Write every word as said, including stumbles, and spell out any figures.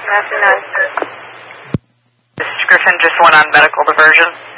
Matthew nine. This is Griffin, just one on medical diversion.